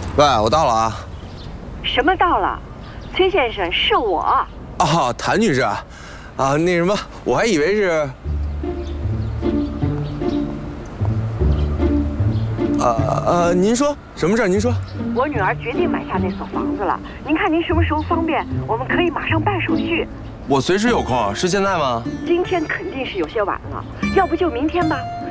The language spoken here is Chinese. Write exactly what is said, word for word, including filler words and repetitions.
喂，我到了啊。 什么到了？崔先生，是我。 哦，谭女士，啊，那什么，我还以为是。呃呃，您说什么事儿？您说。 我女儿决定买下那所房子了。您看您什么时候方便？我们可以马上办手续。 我随时有空，是现在吗？ 今天肯定是有些晚了，要不就明天吧。